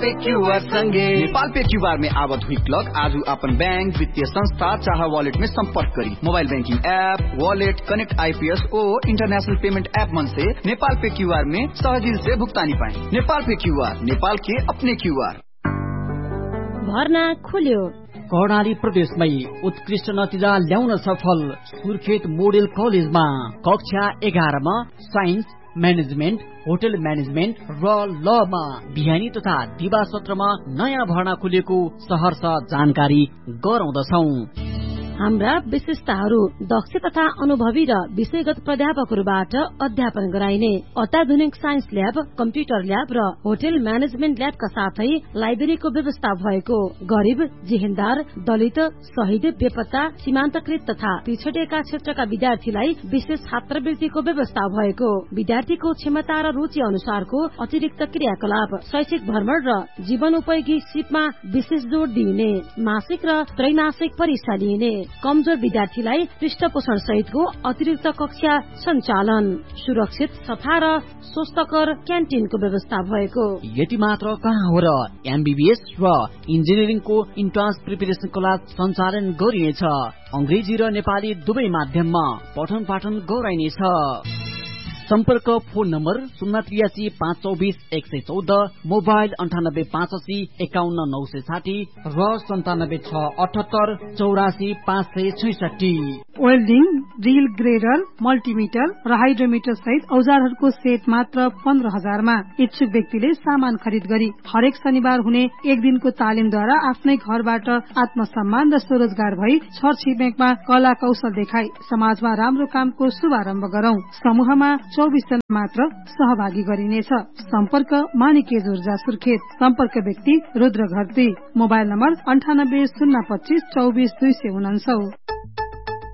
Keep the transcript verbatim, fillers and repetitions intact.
Pay QR संगे। Nepal pay QR में आवत हुई क्लॉक आज अपन बैंक वित्तीय संस्था चाहे वॉलेट में संपर्क curry. Mobile banking app, wallet, connect IPS और इंटरनेशनल पेमेंट ऐप मन से नेपाल पे क्यूआर में सहजिल से भुगतानी पाए। नेपाल पे क्यूआर, नेपाल के अपने क्यूआर। भर्ना खुल्यो। कर्णाली प्रदेशमै उत्कृष्ट नतिजा ल्याउन सफल सुर्खेत मोडेल कलेजमा कक्षा एघारमा साइन्स, म्यानेजमेन्ट, होटल म्यानेजमेन्ट र लमा बिहानी तथा दिवा सत्रमा नयाँ भर्ना खुलेको सहर्ष जानकारी गराउँदछौ। हाम्रा विशेषताहरू दक्ष तथा अनुभवी र विषयगत प्राध्यापकहरूबाट अध्यापन गराइने अत्याधुनिक साइन्स ल्याब, कम्प्युटर ल्याब र होटल म्यानेजमेन्ट ल्याबका साथै लाइब्रेरीको व्यवस्था भएको, गरीब, जेहेन्दार, दलित, शहीद, बेपत्ता, सीमान्तकृत तथा पिछडिएका क्षेत्रका विद्यार्थीलाई विशेष छात्रवृत्तिको व्यवस्था भएको, विद्यार्थीको क्षमता र रुचि अनुसारको अतिरिक्त क्रियाकलाप, शैक्षिक भ्रमण र जीवनोपयोगी सिपमा विशेष जोड़ दिइने, मासिक र त्रैमासिक परीक्षा लिइने, कमजोर विद्यार्थीलाई पृष्ठपोषण सहितको अतिरिक्त कक्षा सञ्चालन, सुरक्षित, सफा र स्वस्थकर क्यान्टिनको व्यवस्था भएको। यति मात्र कहाँ हो र एमबीबीएस र इन्जिनियरिङको इन्ट्रान्स प्रिपरेसन क्लास सञ्चालन गरिनेछ। अंग्रेजी र नेपाली दुवै माध्यममा पठन पाठन गराइनेछ। सम्पर्क फोन नम्बर शून्य त्रियासी पाँच चौबिस एक सय चौध, मोबाइल अन्ठानब्बे पाँच असी एकाउन्न नौ सय साठी र सन्तानब्बे छ अठहत्तर चौरासी पाँच सय छैसठी। वेल्डिङ, ड्रिल, ग्रेडर, मल्टिमिटर र हाइड्रोमिटर सहित औजारहरूको सेट मात्र पन्ध्र हजारमा। इच्छुक व्यक्तिले सामान खरिद गरी हरेक शनिबार हुने एक दिनको तालिमद्वारा आफ्नै घरबाट आत्मसम्मान र स्वरोजगार भई छर छिमेकमा कला कौशल देखाई समाजमा राम्रो कामको शुभारम्भ गरौं। समूहमा चौबिस जना मात्र सहभागी गरिनेछ। सम्पर्क मानिकेज ऊर्जा सुर्खेत। सम्पर्क व्यक्ति रुद्र घरती। मोबाइल नम्बर अन्ठानब्बे शून्य पच्चीस चौबिस दुई सय उनान्सौ।